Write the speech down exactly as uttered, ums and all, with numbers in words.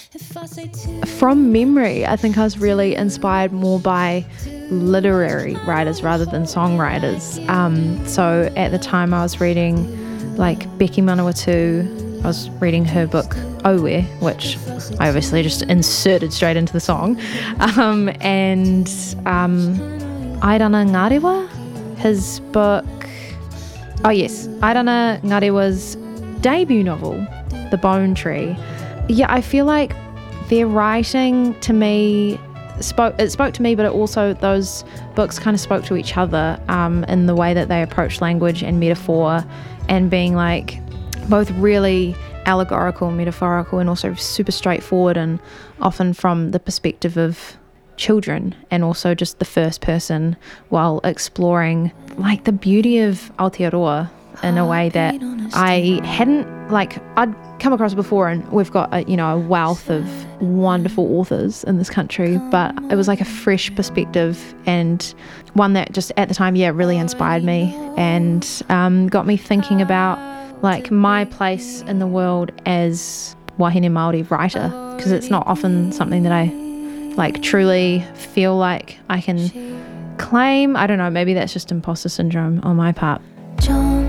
From memory, I think I was really inspired more by literary writers rather than songwriters. Um, so at the time I was reading like Becky Manawatu. I was reading her book Owe, which I obviously just inserted straight into the song. Um, and um, Airana Ngarewa, his book, oh yes, Airana Ngarewa's debut novel, The Bone Tree. Yeah, I feel like their writing to me spoke it spoke to me, but it also, those books kind of spoke to each other um, in the way that they approach language and metaphor, and being like both really allegorical, metaphorical, and also super straightforward, and often from the perspective of children and also just the first person, while exploring like the beauty of Aotearoa in a way that I hadn't, like, I'd come across before, and we've got a, you know, a wealth of wonderful authors in this country, but it was like a fresh perspective, and one that just at the time, yeah, really inspired me, and um, got me thinking about like my place in the world as wahine Māori writer, because it's not often something that I like truly feel like I can claim. I don't know, maybe that's just imposter syndrome on my part.